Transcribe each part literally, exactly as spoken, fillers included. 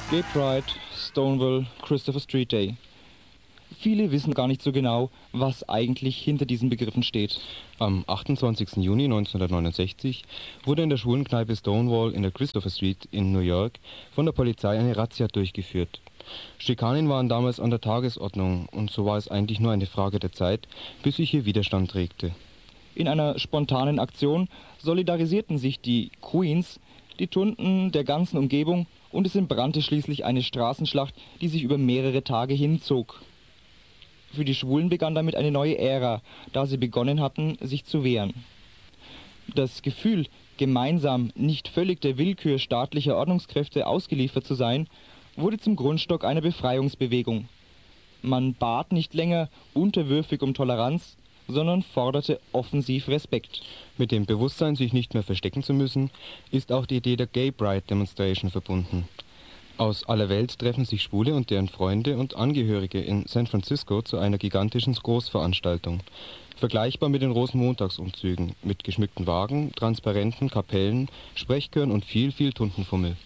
Gay Pride, Stonewall, Christopher Street Day. Viele wissen gar nicht so genau, was eigentlich hinter diesen Begriffen steht. Am achtundzwanzigsten Juni neunzehnhundertneunundsechzig wurde in der schwulen Kneipe Stonewall in der Christopher Street in New York von der Polizei eine Razzia durchgeführt. Schikanen waren damals an der Tagesordnung und so war es eigentlich nur eine Frage der Zeit, bis sich hier Widerstand regte. In einer spontanen Aktion solidarisierten sich die Queens, die Tunden der ganzen Umgebung und es entbrannte schließlich eine Straßenschlacht, die sich über mehrere Tage hinzog. Für die Schwulen begann damit eine neue Ära, da sie begonnen hatten, sich zu wehren. Das Gefühl, gemeinsam nicht völlig der Willkür staatlicher Ordnungskräfte ausgeliefert zu sein, wurde zum Grundstock einer Befreiungsbewegung. Man bat nicht länger unterwürfig um Toleranz, sondern forderte offensiv Respekt. Mit dem Bewusstsein, sich nicht mehr verstecken zu müssen, ist auch die Idee der Gay Pride Demonstration verbunden. Aus aller Welt treffen sich Schwule und deren Freunde und Angehörige in San Francisco zu einer gigantischen Großveranstaltung. Vergleichbar mit den Rosenmontagsumzügen, mit geschmückten Wagen, Transparenten, Kapellen, Sprechchören und viel, viel Tuntenfummel.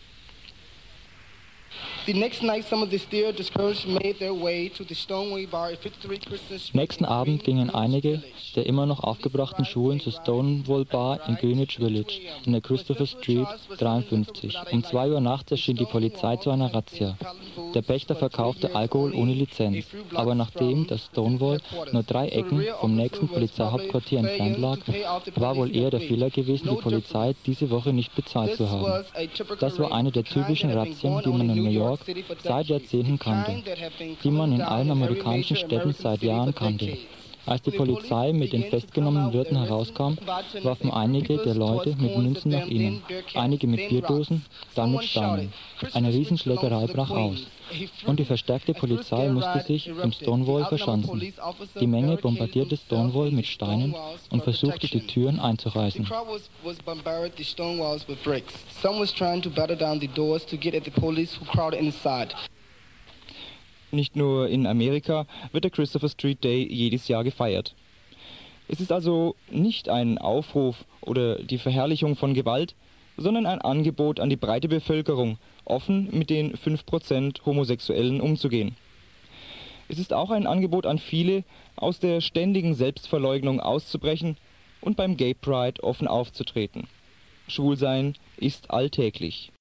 Nächsten Abend gingen einige der immer noch aufgebrachten Schwulen zur Stonewall Bar in Greenwich Village in der Christopher Street dreiundfünfzig. Um zwei Uhr nachts erschien die Polizei zu einer Razzia. Der Pächter verkaufte Alkohol ohne Lizenz, aber nachdem das Stonewall nur drei Ecken vom nächsten Polizeihauptquartier entfernt lag, war wohl eher der Fehler gewesen, die Polizei diese Woche nicht bezahlt zu haben. Das war eine der typischen Razzien, die man in New York seit Jahrzehnten kannte, die man in allen amerikanischen Städten seit Jahren kannte. Als die Polizei mit den festgenommenen Wirten herauskam, warfen einige der Leute mit Münzen nach ihnen, einige mit Bierdosen, dann mit Steinen. Eine Riesenschlägerei brach aus und die verstärkte Polizei musste sich im Stonewall verschanzen. Die Menge bombardierte Stonewall mit Steinen und versuchte, die Türen einzureißen. Nicht nur in Amerika wird der Christopher Street Day jedes Jahr gefeiert. Es ist also nicht ein Aufruf oder die Verherrlichung von Gewalt, sondern ein Angebot an die breite Bevölkerung, offen mit den fünf Prozent Homosexuellen umzugehen. Es ist auch ein Angebot an viele, aus der ständigen Selbstverleugnung auszubrechen und beim Gay Pride offen aufzutreten. Schwulsein ist alltäglich.